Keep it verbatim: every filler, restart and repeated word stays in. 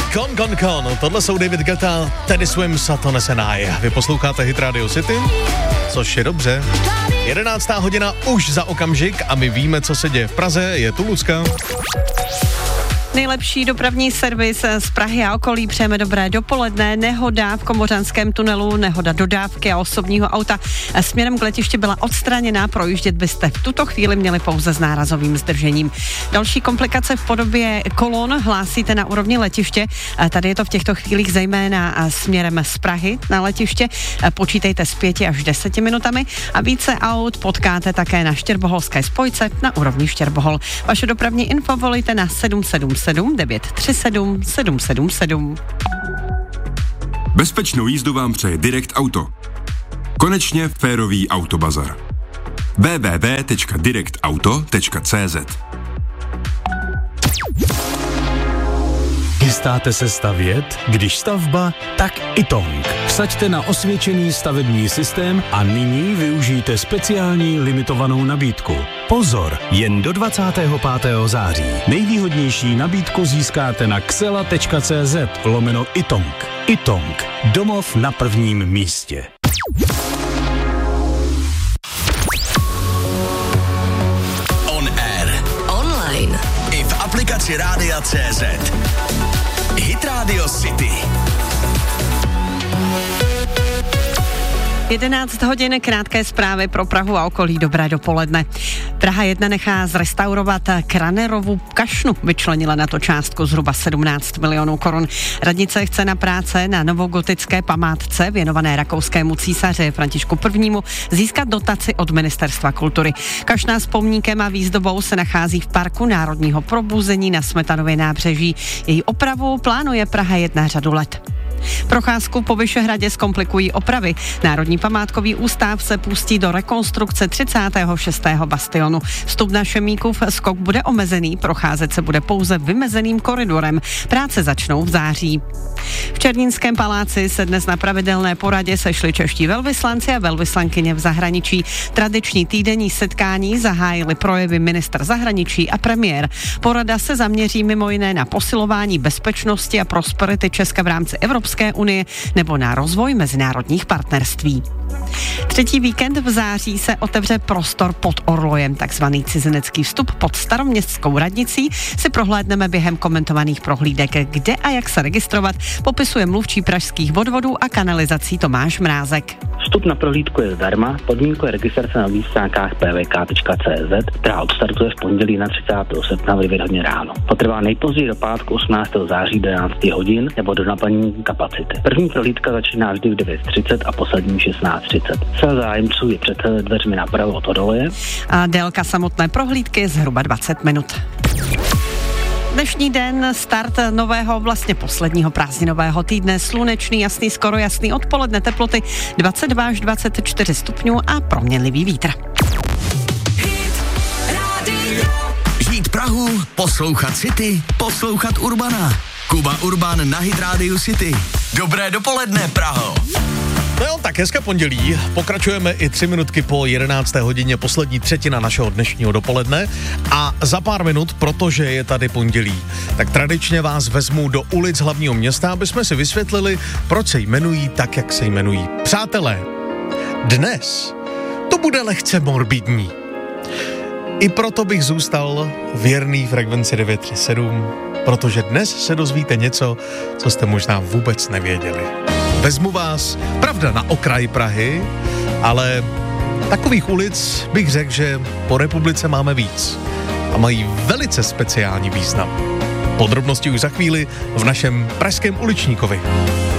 Kon, kon, kon. Tohle jsou David Guetta, Teddy Swims a Tone Senai. Vy posloucháte Hit Radio City, což je dobře. jedenáctá hodina už za okamžik a my víme, co se děje v Praze. Je tu Lucka. Nejlepší dopravní servis z Prahy a okolí, přejeme dobré dopoledne. Nehoda v Komořanském tunelu, nehoda dodávky a osobního auta směrem k letišti byla odstraněná, projíždět byste v tuto chvíli měli pouze s nárazovým zdržením. Další komplikace v podobě kolon hlásíte na úrovni letiště. Tady je to v těchto chvílích zejména směrem z Prahy na letiště. Počítejte s pěti až deseti minutami a více aut potkáte také na Štěrboholské spojce na úrovni Štěrbohol. Vaše dopravní info volejte na sedm sedm sedm devět tři sedm sedm sedm sedm. Bezpečnou jízdu vám přeje Direct Auto. Konečně férový autobazar. w w w tečka direct auto tečka c z. Chystáte se stavět? Když stavba, tak Itong. Vsaďte na osvědčený stavební systém a nyní využijte speciální limitovanou nabídku. Pozor, jen do dvacátého pátého září. Nejvýhodnější nabídku získáte na xela tečka c z lomeno Itong. Itong. Domov na prvním místě. On air. Online. I v aplikaci Rádia C Z. Hit Radio City. jedenáct hodin, krátké zprávy pro Prahu a okolí, dobré dopoledne. Praha jedna nechá zrestaurovat Kranerovu kašnu, vyčlenila na to částku zhruba sedmnáct milionů korun. Radnice chce na práce na novogotické památce věnované rakouskému císaři Františku prvnímu získat dotaci od Ministerstva kultury. Kašna s pomníkem a výzdobou se nachází v Parku národního probuzení na Smetanově nábřeží. Její opravu plánuje Praha jedna řadu let. Procházku po Vyšehradě zkomplikují opravy. Národní památkový ústav se pustí do rekonstrukce třicátého šestého bastionu. Vstup na Šemíkův skok bude omezený, procházet se bude pouze vymezeným koridorem. Práce začnou v září. V Černínském paláci se dnes na pravidelné poradě sešli čeští velvyslanci a velvyslankyně v zahraničí. Tradiční týdenní setkání zahájili projevy ministr zahraničí a premiér. Porada se zaměří mimo jiné na posilování bezpečnosti a prosperity Česka v rámci Evropské unie nebo na rozvoj mezinárodních partnerství. Třetí víkend v září se otevře prostor pod Orlojem, takzvaný cizinecký vstup pod Staroměstskou radnicí si prohlédneme během komentovaných prohlídek, kde a jak se registrovat, popisuje mluvčí pražských vodvodů a kanalizací Tomáš Mrázek. Vstup na prohlídku je zdarma, podmínkou je registrace na webových stránkách p v k tečka c z, která odstartuje v pondělí na třicátého srpna v devět hodin ráno. Potrvá nejpozději do pátku osmnáctého září do jedenáct hodin nebo do naplnění kapacity. První prohlídka začíná vždy v devět třicet a poslední šestnáct třicet. Cel zájemců je před dveřmi napravo od Odoleje. A délka samotné prohlídky je zhruba dvacet minut. Dnešní den, start nového, vlastně posledního prázdninového týdne, slunečný, jasný, skoro jasný, odpoledne teploty dvacet dva až dvacet čtyři stupňů a proměnlivý vítr. Žít Prahu, poslouchat City, poslouchat Urbana. Kuba Urban na Hit Radio City. Dobré dopoledne, Praho. No jo, tak hezké pondělí. Pokračujeme i tři minutky po jedenácté hodině, poslední třetina našeho dnešního dopoledne. A za pár minut, protože je tady pondělí, tak tradičně vás vezmu do ulic hlavního města, aby jsme si vysvětlili, proč se jmenují tak, jak se jmenují. Přátelé, dnes to bude lehce morbidní. I proto bych zůstal věrný frekvenci devět tři sedm, protože dnes se dozvíte něco, co jste možná vůbec nevěděli. Vezmu vás, pravda, na okraj Prahy, ale takových ulic bych řekl, že po republice máme víc a mají velice speciální význam. Podrobnosti už za chvíli v našem pražském uličníkovi.